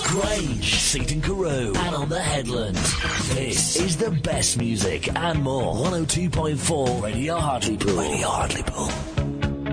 Grange, Seaton Carew, and on the Headland. This is the best music and more. 102.4 Radio Hartlepool. Radio Hartlepool.